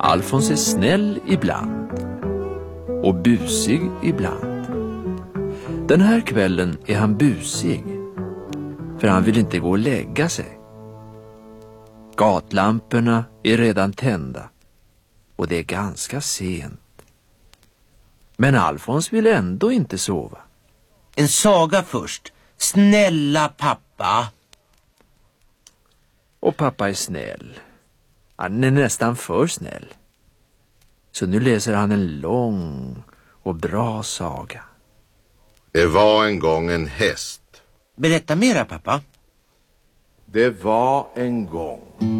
Alfons är snäll ibland och busig ibland. Den här kvällen är han busig, för han vill inte gå och lägga sig. Gatlamporna är redan tända och det är ganska sent. Men Alfons vill ändå inte sova. En saga först. Snälla pappa. Och pappa är snäll. Han är nästan för snäll. Så nu läser han en lång och bra saga. Det var en gång en häst. Berätta mera, pappa. Det var en gång.